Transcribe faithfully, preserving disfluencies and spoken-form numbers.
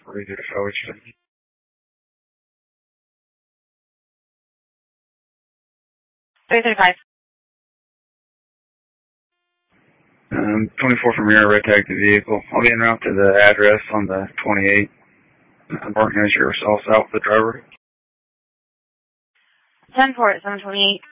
Ready to forward you. three thirty-five. Um, twenty-four from here, red tag the vehicle. I'll be en route to the address on the twenty-eight. I'm partnering yourself out with the driver. ten four at seven twenty-eight.